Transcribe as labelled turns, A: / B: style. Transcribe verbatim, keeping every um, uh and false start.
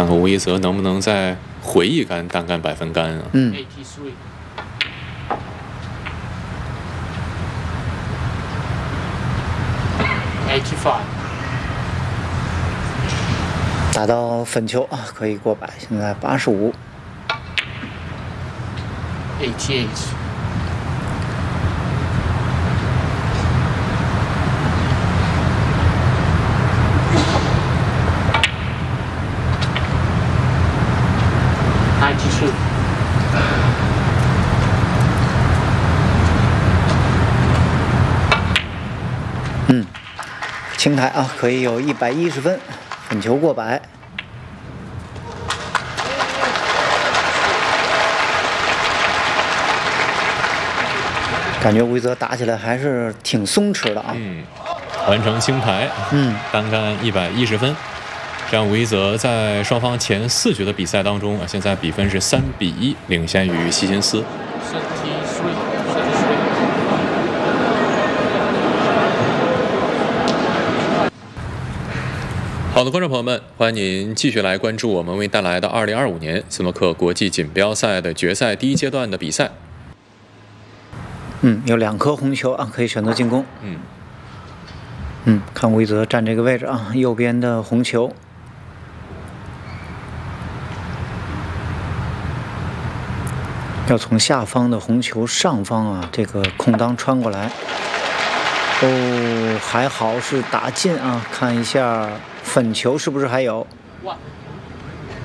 A: 看看吴一泽能不能再回一杆单杆百分杆啊？
B: 嗯。打到粉球啊，可以过百，现在八十五。
C: eighty-eight。ninety-two。
B: 嗯，青台啊，可以有一百一十分，粉球过百。感觉吴一泽打起来还是挺松弛的啊。
A: 嗯，完成青牌，
B: 嗯，
A: 单杆一百一十分。这样，吴一泽在双方前四局的比赛当中啊，现在比分是三比一，领先于希金斯。好的，观众朋友们，欢迎您继续来关注我们为带来的二零二五年斯诺克国际锦标赛的决赛第一阶段的比赛。
B: 嗯，有两颗红球啊，可以选择进攻。
A: 嗯，
B: 嗯，看吴一泽站这个位置啊，右边的红球。要从下方的红球上方啊，这个空当穿过来。哦，还好是打进啊！看一下粉球是不是还有？